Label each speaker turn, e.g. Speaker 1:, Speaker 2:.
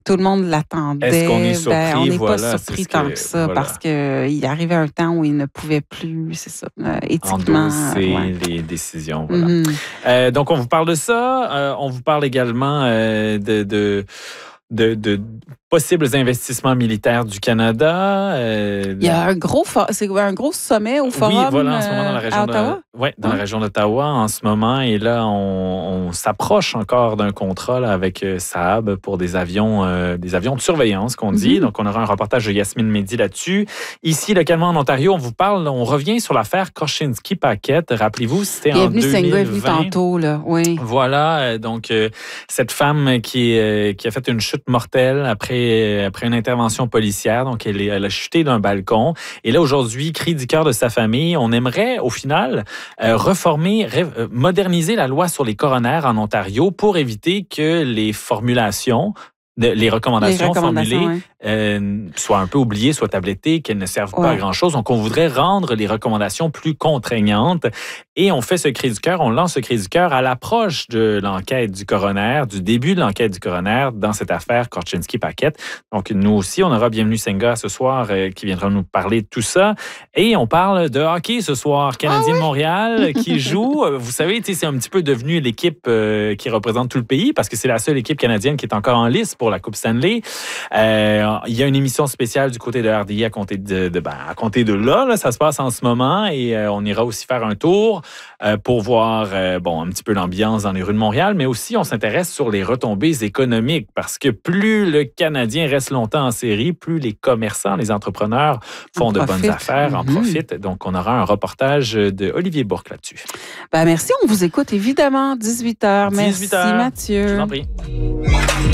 Speaker 1: Tout le monde l'attendait.
Speaker 2: Est-ce qu'on est surpris?
Speaker 1: On n'est
Speaker 2: Voilà,
Speaker 1: pas
Speaker 2: c'est
Speaker 1: surpris
Speaker 2: ce
Speaker 1: tant
Speaker 2: que-
Speaker 1: que ça
Speaker 2: voilà.
Speaker 1: parce qu'il arrivait un temps où il ne pouvait plus, c'est ça, éthiquement.
Speaker 2: Endosser les décisions. Voilà.
Speaker 1: Mhm.
Speaker 2: Donc, on vous parle de ça. On vous parle également de possibles investissements militaires du Canada.
Speaker 1: Il y a c'est un gros sommet au forum
Speaker 2: Oui, voilà, en ce moment dans la région
Speaker 1: à Ottawa.
Speaker 2: dans la région d'Ottawa en ce moment. Et là, on s'approche encore d'un contrat là, avec Saab pour des avions de surveillance, qu'on dit. Donc, on aura un reportage de Yasmine Mehdi là-dessus. Ici, localement en Ontario, on revient sur l'affaire Korchinski-Paquette. Rappelez-vous, c'était en 2020.
Speaker 1: Senga est venu tantôt, là. Oui.
Speaker 2: Voilà, donc cette femme qui a fait une chute mortelle après une intervention policière, donc elle a chuté d'un balcon. Et là, aujourd'hui, cri du cœur de sa famille, on aimerait, au final, moderniser la loi sur les coronaires en Ontario pour éviter que les recommandations formulées soient un peu oubliées, soient tablettées, qu'elles ne servent pas à grand-chose. Donc, on voudrait rendre les recommandations plus contraignantes. Et on fait ce cri du cœur, on lance ce cri du cœur à l'approche de l'enquête du coroner, du début de l'enquête du coroner dans cette affaire Korchinski-Paquette. Donc, nous aussi, on aura Bienvenue Senga ce soir qui viendra nous parler de tout ça. Et on parle de hockey ce soir. Canadien de Montréal qui joue. Vous savez, c'est un petit peu devenu l'équipe qui représente tout le pays parce que c'est la seule équipe canadienne qui est encore en lice pour la Coupe Stanley. Il y a une émission spéciale du côté de RDI à compter de là. Ça se passe en ce moment et on ira aussi faire un tour pour voir un petit peu l'ambiance dans les rues de Montréal, mais aussi on s'intéresse sur les retombées économiques parce que plus le Canadien reste longtemps en série, plus les commerçants, les entrepreneurs font de bonnes affaires, en profitent. Donc, on aura un reportage de Olivier Bourque là-dessus.
Speaker 1: Merci, on vous écoute évidemment, 18h. Merci Mathieu.
Speaker 2: Je vous en prie.